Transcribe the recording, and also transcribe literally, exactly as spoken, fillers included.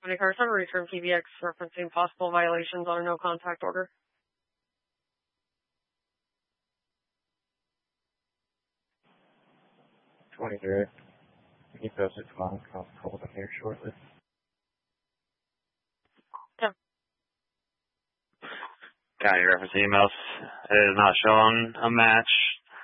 County Car seven, return P B X referencing possible violations on a no contact order. twenty-three. Keep posted tomorrow. I'll call them here shortly. Yeah. County reference emails. It is not showing a match